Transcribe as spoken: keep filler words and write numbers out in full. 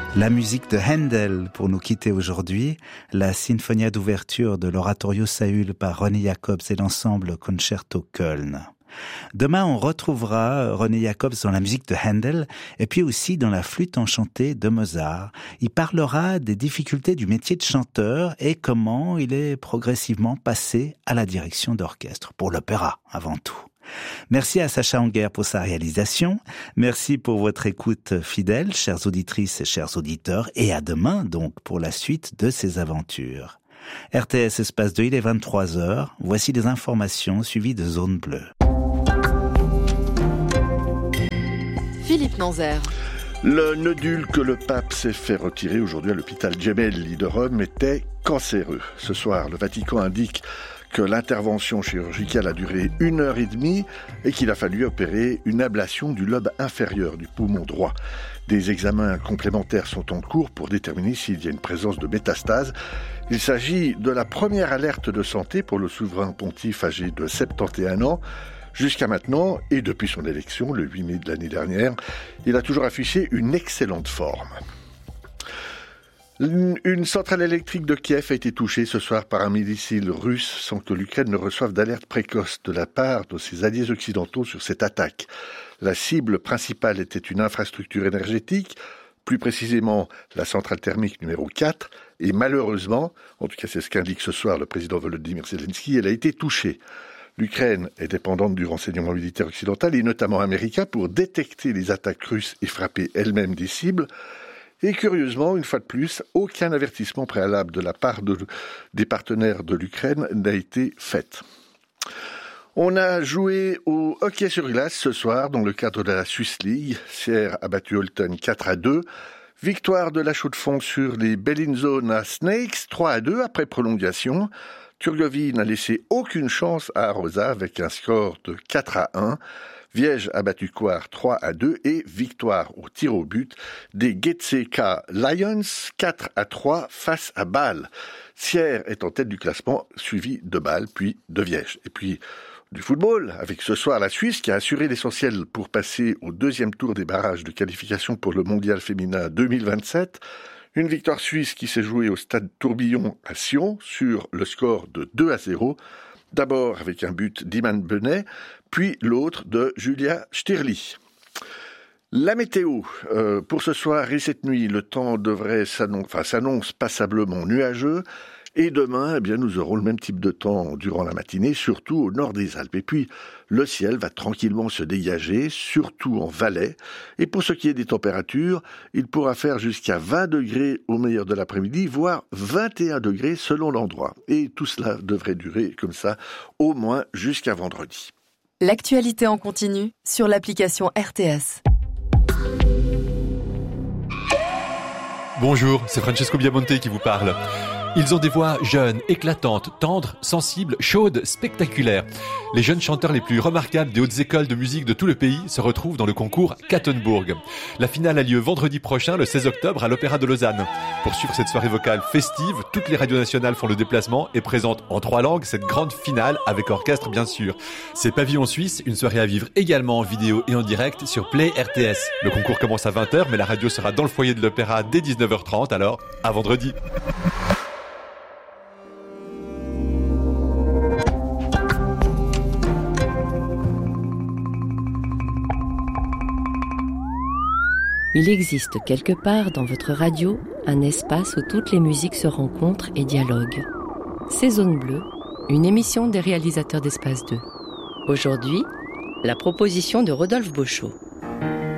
La musique de Handel pour nous quitter aujourd'hui, la sinfonia d'ouverture de l'Oratorio Saül par René Jacobs et l'ensemble Concerto Köln. Demain, on retrouvera René Jacobs dans la musique de Handel et puis aussi dans la flûte enchantée de Mozart. Il parlera des difficultés du métier de chanteur et comment il est progressivement passé à la direction d'orchestre, pour l'opéra avant tout. Merci à Sacha Anguer pour sa réalisation. Merci pour votre écoute fidèle, chères auditrices et chers auditeurs. Et à demain, donc, pour la suite de ces aventures. R T S Espace deux, il est vingt-trois heures. Voici des informations suivies de Zone Bleue. Philippe Nanzer. Le nodule que le pape s'est fait retirer aujourd'hui à l'hôpital Gemelli de Rome était cancéreux. Ce soir, le Vatican indique que l'intervention chirurgicale a duré une heure et demie et qu'il a fallu opérer une ablation du lobe inférieur du poumon droit. Des examens complémentaires sont en cours pour déterminer s'il y a une présence de métastases. Il s'agit de la première alerte de santé pour le souverain pontife âgé de soixante et un ans. Jusqu'à maintenant, et depuis son élection, le huit mai de l'année dernière, il a toujours affiché une excellente forme. Une centrale électrique de Kiev a été touchée ce soir par un missile russe sans que l'Ukraine ne reçoive d'alerte précoce de la part de ses alliés occidentaux sur cette attaque. La cible principale était une infrastructure énergétique, plus précisément la centrale thermique numéro quatre, et malheureusement, en tout cas c'est ce qu'indique ce soir le président Volodymyr Zelensky, elle a été touchée. L'Ukraine est dépendante du renseignement militaire occidental et notamment américain pour détecter les attaques russes et frapper elle-même des cibles. Et curieusement, une fois de plus, aucun avertissement préalable de la part de, des partenaires de l'Ukraine n'a été fait. On a joué au hockey sur glace ce soir dans le cadre de la Swiss League. Sierre a battu Holton quatre à deux. Victoire de la Chaux-de-Fonds sur les Bellinzona Snakes trois à deux après prolongation. Turgovie n'a laissé aucune chance à Arosa avec un score de quatre à un. Viège a battu Coire trois à deux et victoire au tir au but des Getseka Lions quatre à trois face à Bâle. Sierre est en tête du classement, suivi de Bâle, puis de Viège. Et puis du football, avec ce soir la Suisse qui a assuré l'essentiel pour passer au deuxième tour des barrages de qualification pour le mondial féminin deux mille vingt-sept. Une victoire suisse qui s'est jouée au stade Tourbillon à Sion sur le score de deux à zéro. D'abord avec un but d'Iman Benet, puis l'autre de Julia Stirli. La météo, euh, pour ce soir et cette nuit, le temps devrait s'annonce, enfin, s'annonce passablement nuageux. Et demain, eh bien, nous aurons le même type de temps durant la matinée, surtout au nord des Alpes. Et puis, le ciel va tranquillement se dégager, surtout en Valais. Et pour ce qui est des températures, il pourra faire jusqu'à vingt degrés au meilleur de l'après-midi, voire vingt et un degrés selon l'endroit. Et tout cela devrait durer comme ça, au moins jusqu'à vendredi. L'actualité en continu sur l'application R T S. Bonjour, c'est Francesco Biamonte qui vous parle. Ils ont des voix jeunes, éclatantes, tendres, sensibles, chaudes, spectaculaires. Les jeunes chanteurs les plus remarquables des hautes écoles de musique de tout le pays se retrouvent dans le concours Kattenburg. La finale a lieu vendredi prochain, le seize octobre, à l'Opéra de Lausanne. Pour suivre cette soirée vocale festive, toutes les radios nationales font le déplacement et présentent en trois langues cette grande finale avec orchestre bien sûr. C'est Pavillon Suisse, une soirée à vivre également en vidéo et en direct sur Play R T S. Le concours commence à vingt heures, mais la radio sera dans le foyer de l'Opéra dès dix-neuf heures trente, alors à vendredi. Il existe quelque part dans votre radio un espace où toutes les musiques se rencontrent et dialoguent. C'est Zone Bleue, une émission des réalisateurs d'Espace deux. Aujourd'hui, la proposition de Rodolphe Beauchot.